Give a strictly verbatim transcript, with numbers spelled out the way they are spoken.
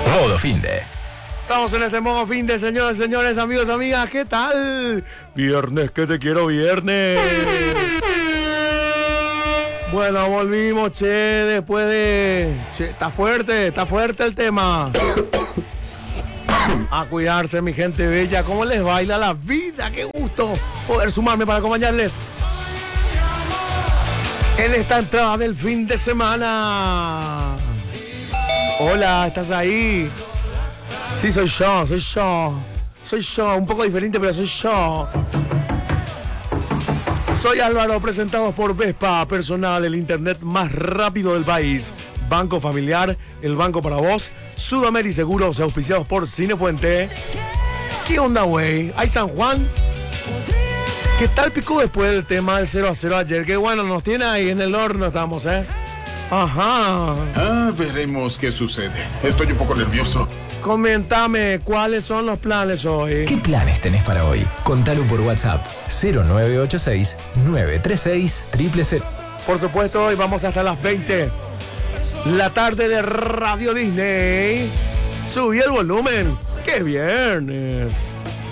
Modo Finde. Estamos en este modo fin de, señores, señores, amigos, amigas, ¿qué tal? Viernes, que te quiero viernes. Bueno, volvimos, che, después de... Che, está fuerte, está fuerte el tema. A cuidarse, mi gente bella. ¿Cómo les baila la vida? ¡Qué gusto poder sumarme para acompañarles en esta entrada del fin de semana! Hola, ¿estás ahí? Sí, soy yo, soy yo. Soy yo, un poco diferente, pero soy yo. Soy Álvaro, presentados por Vespa Personal, el internet más rápido del país. Banco Familiar, el banco para vos. Sudamérica Seguros, auspiciados por Cinefuente. ¿Qué onda, güey? ¿Hay San Juan? ¿Qué tal picó después del tema del cero a cero ayer? Qué bueno, nos tiene ahí en el horno, estamos, ¿eh? Ajá. Ah, veremos qué sucede. Estoy un poco nervioso. Coméntame, ¿cuáles son los planes hoy? ¿Qué planes tenés para hoy? Contalo por WhatsApp cero nueve ocho seis, nueve tres seis, cero cero cero. Por supuesto, hoy vamos hasta las veinte. La tarde de Radio Disney. Subí el volumen. ¡Qué viernes!